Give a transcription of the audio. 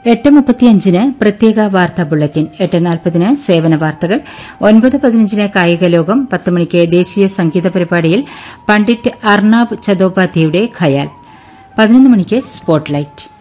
8:35 പ്രത്യേക വാർത്താ ബുള്ളറ്റിൻ, 8:40 സേവന വാർത്തകൾ, 9:15 കായിക ലോകം, 10 മണിക്ക് ദേശീയ സംഗീത പരിപാടിയിൽ പണ്ഡിറ്റ് അർണാബ് ചതോപാധ്യയുടെ ഖയാൽ, 11 മണിക്ക് സ്പോട്ട്ലൈറ്റ്.